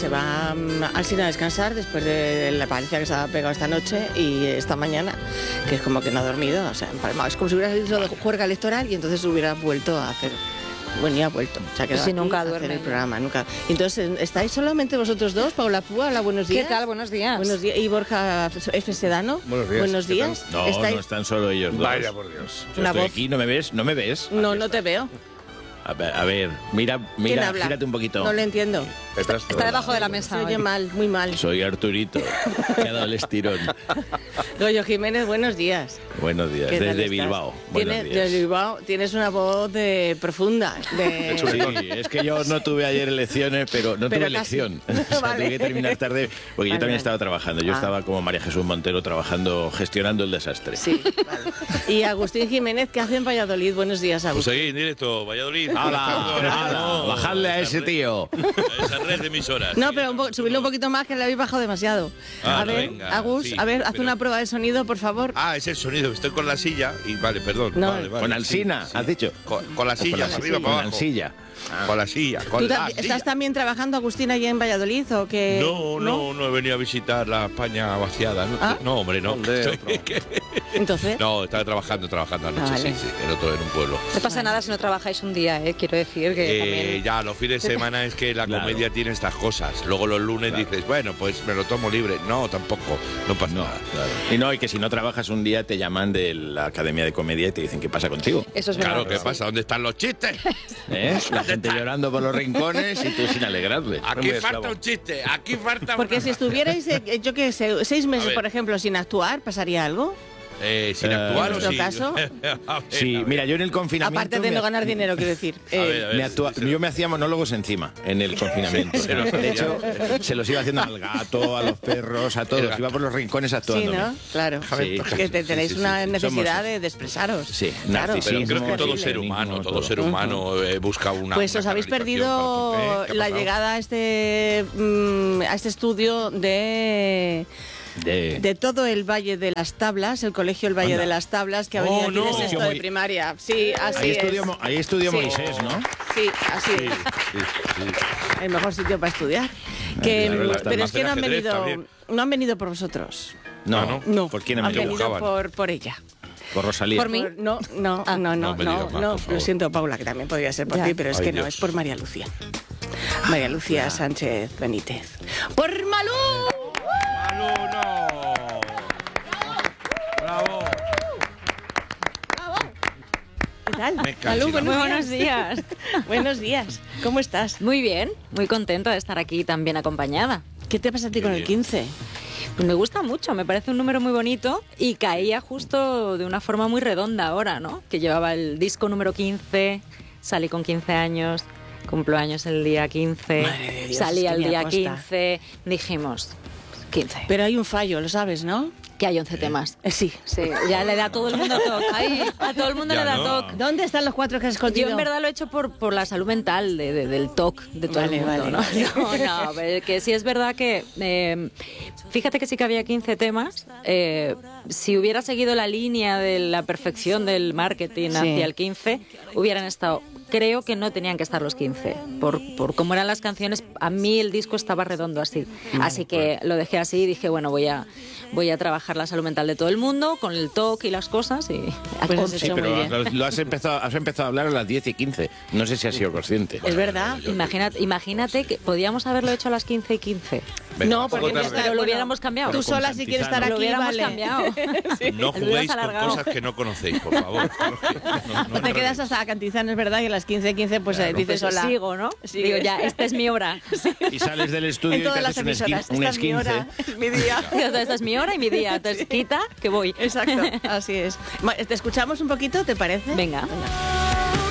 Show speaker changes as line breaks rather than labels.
se va al cine a descansar después de la paliza que se ha pegado esta noche y esta mañana, que es como que no ha dormido, o sea, empalmado. Es como si hubiera ido de juerga electoral y entonces hubiera vuelto a hacer... Bueno, ya ha vuelto. Se ha quedado
si nunca
aquí a
duerme.
hacer el programa, nunca. Entonces, ¿estáis solamente vosotros dos? Paula Púa, hola, buenos días.
¿Qué tal? Buenos días.
Buenos días. Y Borja F. Sedano.
Buenos días.
No,
¿Estáis?
no están solo ellos dos.
Vaya por Dios.
Yo
Una
estoy
voz.
aquí, ¿no me ves? ¿No me ves?
No, no te veo.
A ver, mira,
¿Quién habla?
gírate un poquito.
No lo entiendo.
Está debajo de la mesa.
Se oye
hoy.
mal, muy mal.
Soy Arturito, que ha dado el estirón.
Goyo Jiménez, buenos días.
Buenos días,
¿Qué tal
desde
estás?
Bilbao. Buenos días.
Desde Bilbao tienes una voz profunda.
Sí, es que yo no tuve ayer elecciones, pero no
Pero
tuve
casi.
elección. O sea,
Vale.
tuve que terminar tarde, porque yo
Vale,
también
vale.
estaba trabajando. Yo estaba como María Jesús Montero trabajando, gestionando el desastre.
Sí, vale. Y Agustín Jiménez, ¿qué hace en Valladolid? Buenos días,
Pues
Agustín.
ahí, en directo, Valladolid.
¡Hala! ¡Bajadle a ese tío!
A esa red de emisoras.
No, pero subirlo un poquito más, que le habéis bajado demasiado.
Ah,
a ver,
venga,
Agus,
sí,
a ver, haz
pero-
una prueba de sonido, por favor.
Ah, es el sonido. Estoy con la silla y vale, perdón.
No,
vale,
Con Alsina, has dicho.
Con la silla, para arriba, para
Con
abajo.
Alsilla.
Con la silla.
¿Tú
Con la
también-
silla.
¿Estás también trabajando, Agustín, allí en Valladolid o qué?
No he venido a visitar la España vaciada. No,
¿Ah?
no hombre, no.
Entonces,
No, estaba trabajando anoche,
Ah, vale.
sí, en un pueblo.
No pasa nada si no trabajáis un día, quiero decir que también...
Ya, los fines de semana es que la
Claro.
comedia tiene estas cosas. Luego los lunes
Claro.
dices, bueno, pues me lo tomo libre. No, tampoco. No pasa
No,
nada.
claro. Y no, y que si no trabajas un día te llaman de la Academia de Comedia y te dicen qué pasa contigo.
Eso es verdad.
Claro, ¿qué pasa? ¿Dónde están los chistes?
¿Eh? La gente llorando por los rincones y tú sin alegrarle.
Aquí falta un chiste, aquí falta
porque
una-
si estuvierais, yo qué sé, 6
A
meses,
ver.
por ejemplo, sin actuar, ¿pasaría algo?
Sin actuar
¿En
o
nuestro
sí.
caso?
A ver,
Sí,
a ver.
mira, yo en el confinamiento...
Aparte de no ganar dinero, quiero decir.
ver, a ver.
Yo me hacía monólogos encima en el confinamiento.
Se los
De
hacía.
hecho, se los iba haciendo al gato, a los perros, a todos. Iba por los rincones
Sí,
actuando.
¿no? Claro.
Sí.
Es que tenéis
Sí, sí,
una
sí.
necesidad
Somos-
de expresaros.
Sí,
claro.
narcisismo.
Pero creo que todo
Terrible.
ser humano, todo
Todo.
ser humano busca una.
Pues
una
os habéis
canalización
perdido
para- ¿Qué ha
la
pasado?
llegada a este estudio de todo el Valle de las Tablas, el colegio El Valle
Anda.
de las Tablas, que ha
Oh,
venido aquí
no.
de sexto de
Muy-
primaria. Sí, así
Ahí
es.
estudió
Sí.
Moisés, ¿no?
Sí, así es. El mejor sitio para estudiar. Que,
claro, las
pero es que no han
Hacer ajedrez
venido,
también.
no han venido por vosotros.
No,
Ah, ¿no?
No,
¿Por quién
han
han venido?
venido
buscaban?
por ella.
Por Rosalía.
Por mí.
No, no,
Ah.
no,
No
no,
me digas más,
no,
por favor.
lo siento, Paula, que también podría ser por
Ya.
ti, pero es
Ay,
que no,
Dios.
es por María Lucía. María Lucía Sánchez Benítez. ¡Por Malú!
¡Malú, no! ¡Bravo!
¿Qué tal?
Me cacho
Malú,
en la
Muy buenos días.
Buenos días. ¿Cómo estás?
Muy bien, muy contenta de estar aquí tan bien acompañada.
¿Qué te pasa a ti con el
bien.
15?
Pues me gusta mucho, me parece un número muy bonito y caía justo de una forma muy redonda ahora, ¿no? Que llevaba el disco número 15, salí con 15 años, cumplo años el día 15,
Madre de Dios,
salí
es que
al
me
día
aposta.
15, dijimos 15,
Pero hay un fallo, lo sabes, ¿no?
que hay 11 temas.
Sí.
Sí, ya le da a todo el mundo toque. Ay, a todo el mundo
Ya
le da
no.
toque.
¿Dónde están los 4 que has escondido?
Yo en verdad lo he hecho por la salud mental del TOC de todo
Vale,
el mundo,
vale,
¿no?
vale.
No, pero que sí es verdad que fíjate que sí que había 15 temas. Si hubiera seguido la línea de la perfección del marketing
Sí.
hacia el 15, hubieran estado. Creo que no tenían que estar los 15. Por cómo eran las canciones, a mí el disco estaba redondo así. Así que lo dejé así y dije, bueno, voy a trabajar la salud mental de todo el mundo con el TOC y las cosas y
Pues has
Sí,
hecho muy bien.
pero lo has empezado a hablar a las 10 y 15. No sé si has sido consciente.
Es verdad.
Imagínate que podíamos haberlo hecho a las 15 y 15.
Venga,
No,
un poco
porque
tarde.
mientras-
Pero lo
bueno,
hubiéramos cambiado.
Tú sola, si quieres estar
Lo
aquí,
hubiéramos
vale.
cambiado.
No
El
juguéis
hubieras
con
alargado.
cosas que no conocéis, por favor. No
Te quedas hasta la cantizana, es verdad, y a las 15:15 pues
Claro.
dices
Pues
hola.
sigo, ¿no?
Sigues.
Digo, ya, esta es mi hora.
Y sales del estudio
En
y te
todas las
haces
emisoras.
un
Esta es mi
esquince.
hora, es mi día.
Esta es mi hora y mi día. Entonces, quita, que voy.
Exacto, así es. Te escuchamos un poquito, ¿te parece?
Venga.
Venga.